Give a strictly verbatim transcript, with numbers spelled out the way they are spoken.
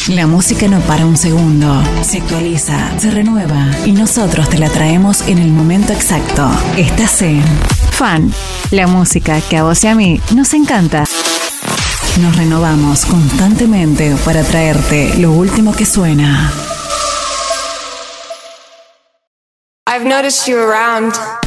La música no para un segundo, se actualiza, se renueva y nosotros te la traemos en el momento exacto. Estás en Fan, la música que a vos y a mí nos encanta. Nos renovamos constantemente para traerte lo último que suena. I've noticed you around.